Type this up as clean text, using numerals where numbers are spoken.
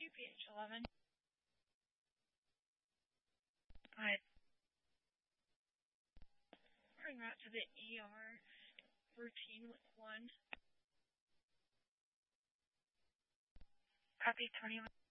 page 11. Alright. We're going out to the ER routine with 1. Copy 21.